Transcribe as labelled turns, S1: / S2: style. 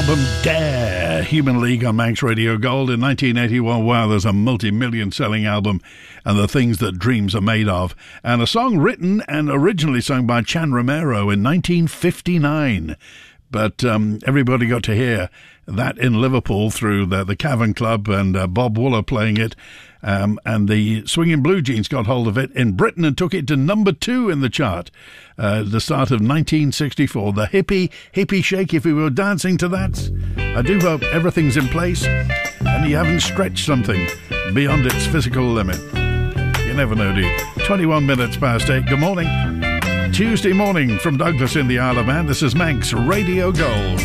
S1: album Dare, Human League on Manx Radio Gold in 1981. Wow, there's a multi-million selling album, and the things that dreams are made of. And a song written and originally sung by Chan Romero in 1959. But everybody got to hear that in Liverpool through the Cavern Club and Bob Wooler playing it. And the Swinging Blue Jeans got hold of it in Britain and took it to number 2 in the chart. The start of 1964. The hippie shake, if we were dancing to that. I do hope everything's in place and you haven't stretched something beyond its physical limit. You never know, do you? 21 minutes past 8. Good morning. Tuesday morning from Douglas in the Isle of Man. This is Manx Radio Gold.